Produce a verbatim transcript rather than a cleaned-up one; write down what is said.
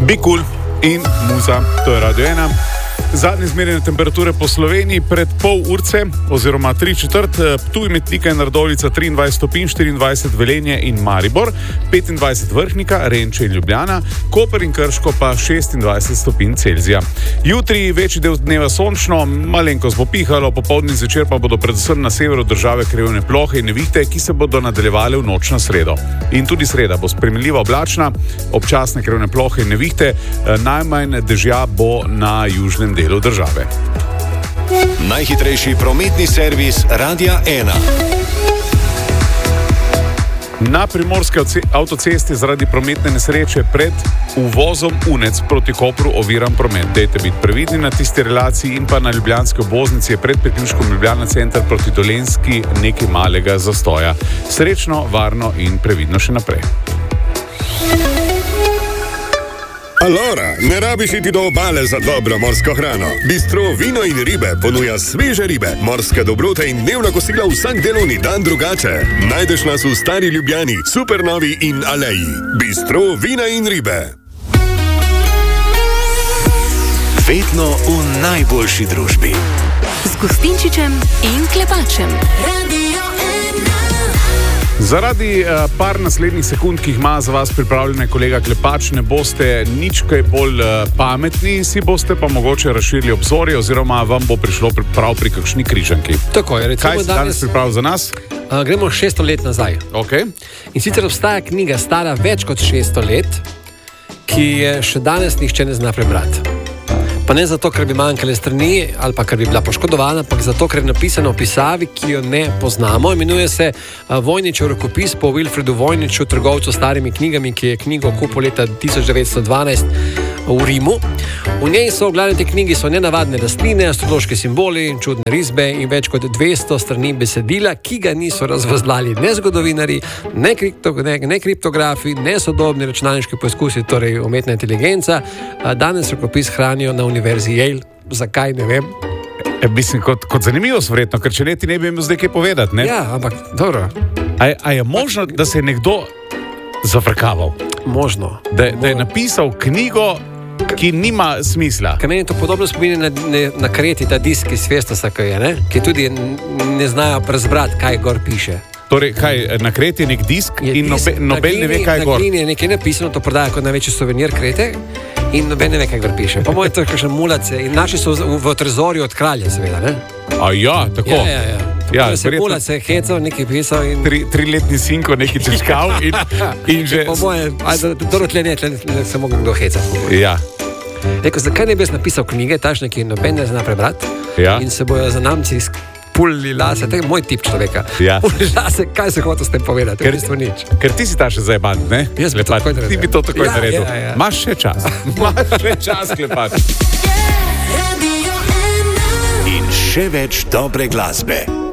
Be Cool in Muza, to je Radio ena. Zadnje izmerjene temperature po Sloveniji pred pol urce, oziroma tri četrt, Ptuj, Metlika in Radovljica triindvajset stopinj, štiriindvajset Velenje in Maribor, petindvajset Vrhnika, Renče in Ljubljana, Koper in Krško pa šestindvajset stopinj Celzija. Jutri večji del dneva sončno, malenkost bo pihalo, popoldne in zvečer pa bodo predvsem na severu države krajevne plohe in nevihte, ki se bodo nadaljevale v noč na sredo. In tudi sreda bo sprejemljiva oblačna, občasne krajevne plohe in nevihte, najmanj dežja bo na južnem delu države. Najhitrejši prometni servis Radia ena. Na primorski avtocesti zaradi prometne nesreče pred uvozom Unec proti Kopru oviran promet. Dejte biti previdni na tisti relaciji in pa na ljubljanski obvoznici je pred priključkom Ljubljana center proti Dolenjski nekaj malega zastoja. Srečno, varno in previdno še naprej. Alora, ne rabiš iti do obale za dobro morsko hrano. Bistro Vino in ribe ponuja sveže ribe, morske dobrote in dnevna kosila vsak delovni dan drugače. Najdeš nas v Stari Ljubljani, Supernovi in Aleji. Bistro Vina in ribe. Vedno v najboljši družbi. Z Gustinčičem in Klepačem. Radio Zaradi uh, par naslednjih sekund, ki jih ima za vas pripravljene kolega Klepač, ne boste nič kaj bolj uh, pametni, si boste pa mogoče razširili obzorje oziroma vam bo prišlo prav pri kakšni križanki. Tako je, recimo Kaj si danes, danes pripravil za nas? Uh, gremo šeststo let nazaj. Okay. In sicer obstaja knjiga stara več kot šeststo let, ki je še danes nihče ne zna prebrati. Pa ne zato, ker bi manjkale strani ali pa ker bi bila poškodovana, ampak zato, ker je napisano v pisavi, ki jo ne poznamo. Imenuje se uh, Vojničev rokopis po Wilfredu Vojniču, trgovcu s starimi knjigami, ki je knjigo kupil leta tisoč devetsto dvanajst v Rimu. V njej so, v glavni te knjigi, so nenavadne rastline, astrološki simboli, čudne risbe in več kot dvesto strani besedila, ki ga niso razvozlali ne zgodovinari, ne, kripto, ne, ne kriptografi, ne sodobni računalniški poizkusi, torej umetna inteligenca. Danes rokopis hranijo na Univerzi Yale. Zakaj, ne vem. E, mislim, kot, kot zanimivost vredno, ker če ne ti ne bi imel zdaj kaj povedati, ne? Ja, ampak dobro. A, a je možno, da se je nekdo zafrkaval? Možno. Da, da je napisal knjigo, ki nima smisla. Kaj meni to podobno spomini na, na, na Kreti, ta disk iz Festosa, ki je, ne? Ki tudi ne znajo razbrati, kaj gor piše. Torej, kaj, na Kreti je nek disk je in disk, nobe, nobel ne ve, kaj je gor. Na glini je nekaj napisano, to prodaja kot največji suvenir Krete in noben ne ve, kaj gor piše. Pa moj to je kakšen mulace in naši so v, v trezorju od kralja, seveda, ne? A ja, tako. Ja, ja, ja. Ja, se mulace hecao, nekaj pisal in... Tri, triletni sinko nekaj češkal in, in že... Po moje, dobro tle ne, tle ne se mogo kdo hecati. Ja. Rekel, zakaj ne bi napisal knjige, tašne, ki noben ne zna prebrati, ja. In se bojo za namci pulili lase, to je moj tip človeka. Ja. Pulili lase, kaj se hotel s tem povedati, ker, v bistvu nič. Ker ti si ta še zajebant, ne? Jaz bi to takoj naredil. Ti bi to takoj ja, naredil. Ja, ja. Maš še čas. Maš še čas, Klepač. In še več dobre glasbe.